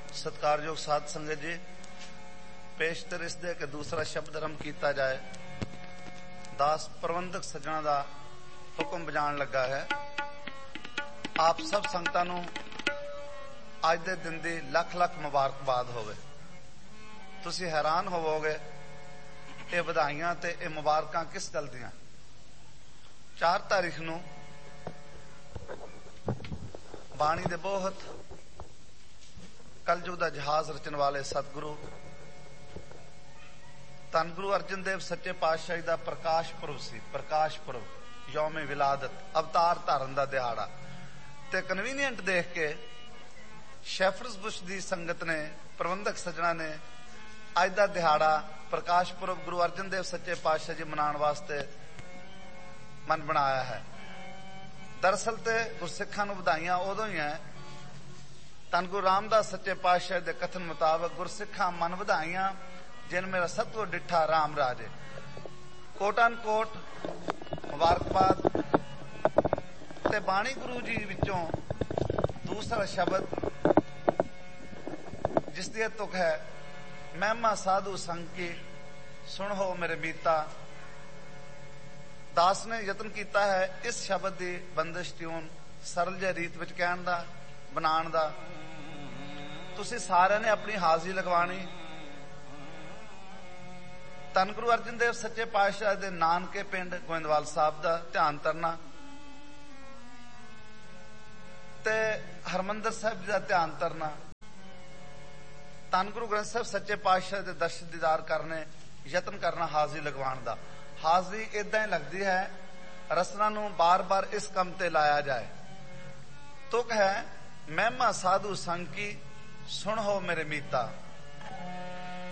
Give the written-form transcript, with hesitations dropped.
सत्कारयोग साध संगत जी, पेशतर इस दे के दूसरा शब्द आरंभ किया जाए। दास प्रबंधक सज्जणा का हुक्म बजाण लगा है। आप सब संगतां नूं अज दे दिन दी लख लख मुबारकबाद होवे। तुसी हैरान होवोगे ये बधाइयां ते ये मुबारकां किस गल दियां। 4 तारीख नूं बाणी दे बहुत कलयुग दा जहाज रचन वाले सतगुरु धन गुरु अर्जन देव सच्चे पातशाही दा प्रकाश पुरब सी। प्रकाश पुरब, यौमे विलादत, अवतार धारण दा दिहाड़ा। ते कन्वीनियंट देख के शैफर्स बुश दी संगत ने, प्रबंधक सज्जणा ने अज दा दिहाड़ा प्रकाश पुरब गुरु अर्जन देव सच्चे पातशाह जी मनाने वास्ते मन बनाया है। दरअसल ते गुरसिखां नूं बधाइयां उदों ही है धन गुरु रामदास सच्चे पातशाह दे कथन मुताबक गुरसिखां मन बधाइयां जिन मेरा सत्व डिठा राम राजे। कोटन कोट मुबारकबाद। ते बाणी गुरु जी विचों दूसरा शब्द जिसदी तुक है, महिमा साधु संग की सुन हो मेरे मीता। दास ने यतन किया है इस शब्द की बंदिश ट्यून सरल जे रीत विच कहण दा, बनाण दा। तुसी सारे ने अपनी हाजरी लगवानी। धन गुरु अर्जन देव सच्चे पातशाह दे नानके पिंड गोविंदवाल साहब दा ध्यान करना ते हरमंदर साहब जी दा ध्यान करना। धन गुरु ग्रंथ साहब सच्चे पातशाह दे दर्शन दीदार करने यतन करना हाजरी लगवाण दा। हाजरी इदां ही लगती है रसना नूं बार बार इस कम ते लाया जाए। तुक है महिमा साधु संग की सुन हो मेरे मीता।